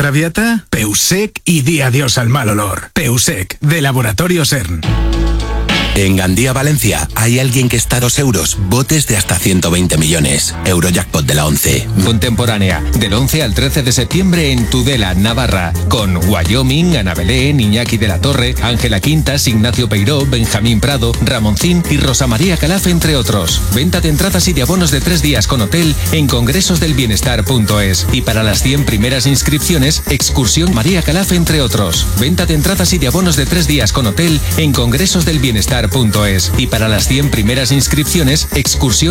Traviata, Peusec y di adiós al mal olor. Peusec, de Laboratorio CERN. En Gandía, Valencia, hay alguien que está a 2 euros, botes de hasta 120 millones. Eurojackpot de la 11. Contemporánea, del 11 al 13 de septiembre en Tudela, Navarra, con Wyoming, Ana Belén, Iñaki de la Torre, Ángela Quintas, Ignacio Peiró, Benjamín Prado, Ramoncín y Rosa María Calaf, entre otros. Venta de entradas y de abonos de 3 días con hotel en congresosdelbienestar.es. Y para las 100 primeras inscripciones, excursión María Calaf, entre otros. Venta de entradas y de abonos de 3 días con hotel en congresosdelbienestar.es. Y para las 100 primeras inscripciones, excursión